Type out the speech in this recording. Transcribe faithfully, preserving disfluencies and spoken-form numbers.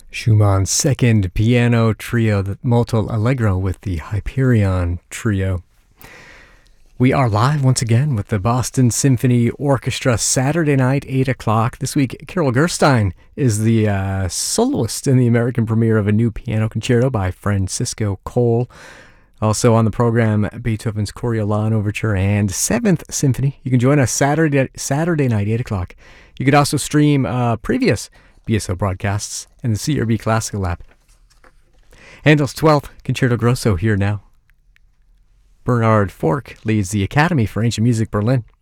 Schumann's second piano trio, the Molto Allegro with the Hyperion Trio. We are live once again with the Boston Symphony Orchestra, Saturday night, eight o'clock. This week, Carol Gerstein is the uh, soloist in the American premiere of a new piano concerto by Francisco Cole. Also on the program, Beethoven's Coriolan Overture and Seventh Symphony. You can join us Saturday Saturday night, eight o'clock. You could also stream uh, previous B S O broadcasts in the C R B Classical app. Handel's twelfth Concerto Grosso here now. Bernard Fork leads the Academy for Ancient Music Berlin.